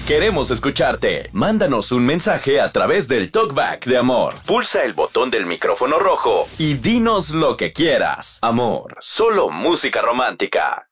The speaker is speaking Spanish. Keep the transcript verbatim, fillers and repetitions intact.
Queremos escucharte. Mándanos un mensaje a través del Talkback de Amor. Pulsa el botón del micrófono rojo y dinos lo que quieras. Amor, solo música romántica.